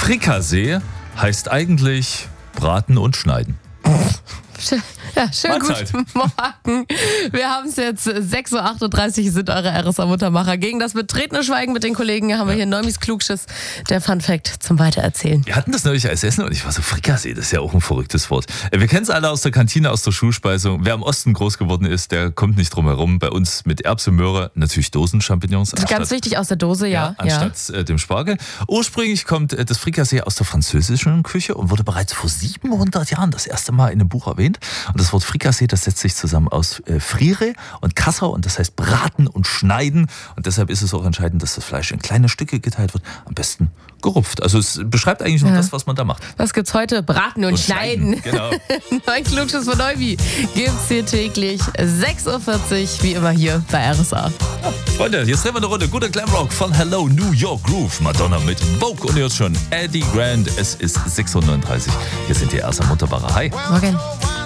Frikassee heißt eigentlich braten und schneiden. Ja, schönen guten Morgen. Wir haben es jetzt 6.38 Uhr, sind eure RSA-Muttermacher. Gegen das betretene Schweigen mit den Kollegen haben wir hier Neumis Klugschiss, der Fun-Fact zum Weitererzählen. Wir hatten das neulich als Essen und ich war so, Frikassee, das ist ja auch ein verrücktes Wort. Wir kennen es alle aus der Kantine, aus der Schulspeisung. Wer im Osten groß geworden ist, der kommt nicht drum herum. Bei uns mit Erbse, Möhre, natürlich Dosen-Champignons. Das ist ganz wichtig, aus der Dose, ja. Anstatt dem Spargel. Ursprünglich kommt das Frikassee aus der französischen Küche und wurde bereits vor 700 Jahren das erste Mal in einem Buch erwähnt. Und das Wort Frikassee, das setzt sich zusammen aus Frire und Kassau und das heißt braten und schneiden. Und deshalb ist es auch entscheidend, dass das Fleisch in kleine Stücke geteilt wird, am besten gerupft. Also es beschreibt eigentlich nur das, was man da macht. Was gibt's heute? Braten und schneiden. Genau. Neuen Klugschiss von Neubi gibt's hier täglich 6.40 Uhr, wie immer hier bei RSA. Ja, Freunde, jetzt drehen wir eine Runde. Guter Glamrock von Hello New York Groove. Madonna mit Vogue und jetzt schon Eddie Grant. Es ist 6.39 Uhr. Hier sind die RSA Mutterbacher. Hi. Morgen.